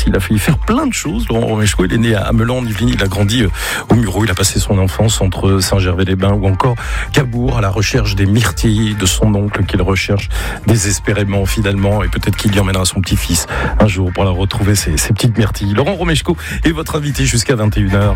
il a failli faire plein de choses. Laurent Romeshko, il est né à Amelan en Yvelines, il a grandi au Mureau, il a passé son enfance entre Saint-Gervais-les-Bains ou encore Cabourg, à la recherche des myrtilles de son oncle qu'il recherche désespérément, finalement, et peut-être qu'il y emmènera son petit-fils un jour pour la retrouver, ces petites myrtilles. Laurent Romeshko est votre invité jusqu'à 21h.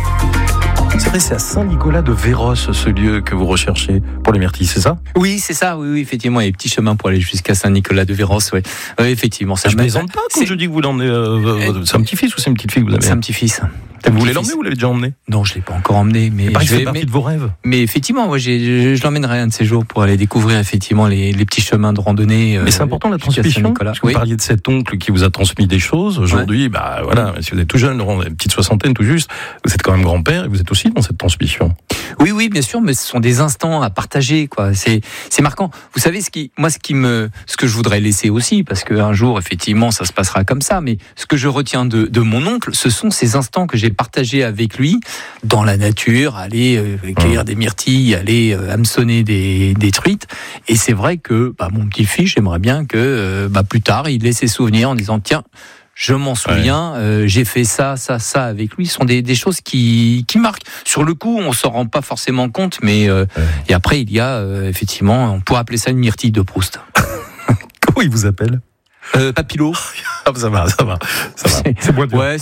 C'est vrai, c'est à Saint-Nicolas-de-Véros, ce lieu que vous recherchez pour les myrtilles, c'est ça ? Oui, c'est ça, oui, effectivement, il y a des petits chemins pour aller jusqu'à Saint-Nicolas-de-Véros, oui, effectivement. Ça je plaisante pas quand je dis que vous l'emmenez, c'est un petit-fils ou c'est une petite fille que vous avez ? C'est un petit-fils. Vous voulez l'emmener ou vous l'avez déjà emmené ? Non, je ne l'ai pas encore emmené. Mais c'est partie de vos rêves. Mais effectivement, moi, je l'emmènerai un de ces jours pour aller découvrir effectivement les petits chemins de randonnée. Mais c'est important la transmission. Vous parliez de cet oncle qui vous a transmis des choses. Aujourd'hui, voilà, si vous êtes tout jeune, Laurent, une petite soixantaine tout juste, vous êtes quand même grand-père et vous êtes aussi dans cette transmission. Oui, bien sûr, mais ce sont des instants à partager, quoi. C'est marquant. Vous savez ce que je voudrais laisser aussi, parce qu'un jour, effectivement, ça se passera comme ça. Mais ce que je retiens de mon oncle, ce sont ces instants que j'ai partagés avec lui dans la nature, aller cueillir des myrtilles, aller hameçonner des truites. Et c'est vrai que mon petit-fils, j'aimerais bien que plus tard, il ait ses souvenirs en disant tiens. Je m'en souviens, j'ai fait ça avec lui. Ce sont des choses qui marquent. Sur le coup, on s'en rend pas forcément compte, mais et après il y a effectivement, on pourrait appeler ça une myrtille de Proust. Comment il vous appelle ? Papillot. Ça va. C'est moins dur. Ouais,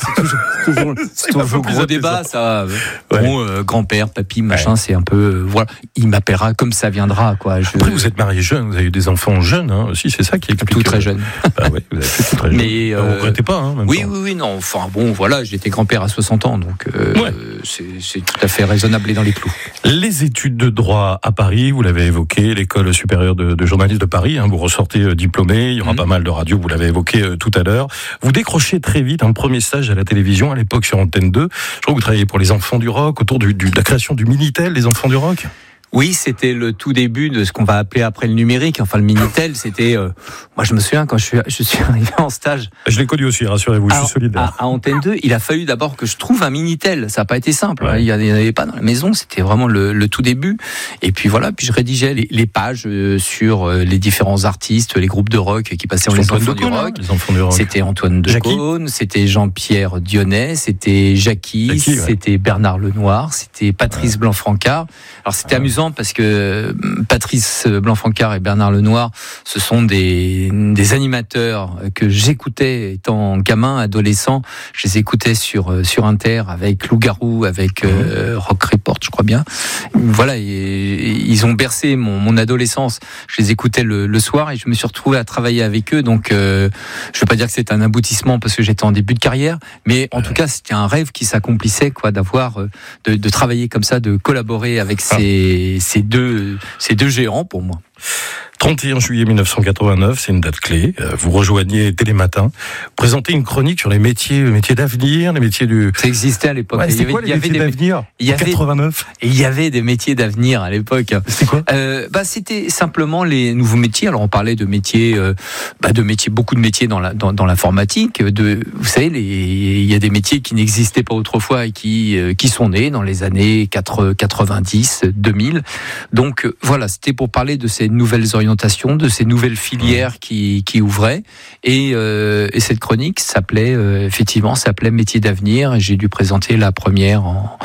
c'est toujours gros débat, ça. Bon, grand-père, papy, machin, c'est un peu, voilà. Il m'appellera comme ça viendra, quoi. Après, vous êtes marié jeune, vous avez eu des enfants jeunes, hein. Aussi, c'est ça qui explique. Tout très jeune. Oui, vous avez fait tout très jeune. Mais, vous regrettez pas, hein, même oui, non. Enfin, bon, voilà, j'étais grand-père à 60 ans, donc, c'est tout à fait raisonnable et dans les clous. Les études de droit à Paris, vous l'avez évoqué, l'école supérieure de journalisme de Paris, hein, vous ressortez diplômé, il y aura pas mal de radios, vous l'avez évoqué tout à l'heure. Vous décrochez très vite un premier stage à la télévision, à l'époque sur Antenne 2. Je crois que vous travaillez pour les enfants du rock, autour de la création du Minitel, les enfants du rock. Oui, c'était le tout début de ce qu'on va appeler après le numérique. Enfin, le Minitel, c'était... moi, je me souviens, quand je suis arrivé en stage... Je l'ai connu aussi, rassurez-vous, je suis solidaire. À Antenne 2, il a fallu d'abord que je trouve un Minitel. Ça n'a pas été simple. Ouais. Il n'y en avait pas dans la maison. C'était vraiment le tout début. Et puis voilà, puis je rédigeais les pages sur les différents artistes, les groupes de rock qui passaient les enfants du rock. Les enfants du rock. C'était Antoine Decaune, c'était Jean-Pierre Dionnet, c'était Jackie, c'était Bernard Lenoir, c'était Patrice Blanc-Francard. Alors, c'était amusant parce que Patrice Blanc-Francard et Bernard Lenoir, ce sont des animateurs que j'écoutais étant gamin, adolescent. Je les écoutais sur Inter avec Loup-Garou, avec Rock Report, je crois bien. Voilà, et ils ont bercé mon adolescence. Je les écoutais le soir et je me suis retrouvé à travailler avec eux. Donc, je ne veux pas dire que c'est un aboutissement parce que j'étais en début de carrière, mais en tout cas, c'était un rêve qui s'accomplissait, quoi, d'avoir de travailler comme ça, de collaborer avec ces deux géants pour moi. 31 juillet 1989, c'est une date clé. Vous rejoignez Télématin, présentez une chronique sur les métiers d'avenir, les métiers du... Ça existait à l'époque. Ouais, c'était quoi les métiers d'avenir en 89 ? Il y avait des métiers d'avenir à l'époque. C'était quoi ? C'était simplement les nouveaux métiers. Alors on parlait de métiers, beaucoup de métiers dans l'informatique. Vous savez, il y a des métiers qui n'existaient pas autrefois et qui sont nés dans les années 90, 2000. Donc voilà, c'était pour parler de ces nouvelles orientations, de ces nouvelles filières qui ouvraient, et cette chronique s'appelait Métiers d'avenir, et j'ai dû présenter la première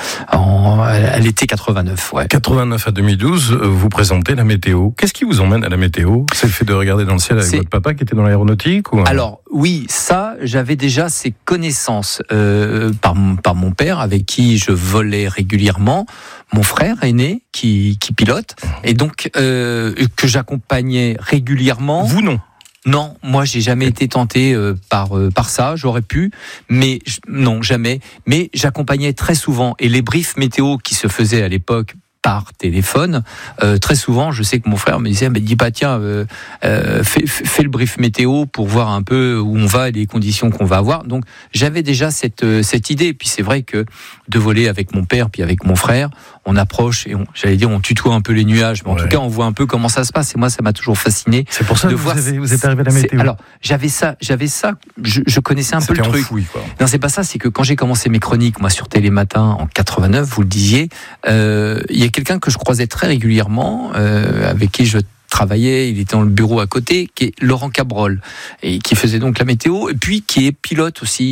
à l'été 89. Ouais. 89 à 2012, vous présentez la météo. Qu'est-ce qui vous emmène à la météo ? C'est le fait de regarder dans le ciel avec votre papa qui était dans l'aéronautique ou... Alors oui, ça, j'avais déjà ces connaissances par mon père, avec qui je volais régulièrement, mon frère aîné qui pilote, et donc que j'accompagnais régulièrement. Vous non ? Non, moi j'ai jamais été tenté par ça, j'aurais pu, mais non, jamais. Mais j'accompagnais très souvent, et les briefs météo qui se faisaient à l'époque par téléphone, très souvent, je sais que mon frère me disait, dis pas, tiens, fais le brief météo pour voir un peu où on va et les conditions qu'on va avoir. Donc, j'avais déjà cette idée. Et puis, c'est vrai que de voler avec mon père, puis avec mon frère, on approche et on tutoie un peu les nuages, mais en tout cas, on voit un peu comment ça se passe. Et moi, ça m'a toujours fasciné. C'est pour ça que vous êtes arrivé à la météo. Alors, j'avais ça, je connaissais un peu le truc. Enfoui, quoi. Non, c'est pas ça, c'est que quand j'ai commencé mes chroniques, moi, sur Télématin, en 89, vous le disiez, il y a quelqu'un que je croisais très régulièrement, avec qui je travaillait, il était dans le bureau à côté, qui est Laurent Cabrol, et qui faisait donc la météo, et puis qui est pilote aussi.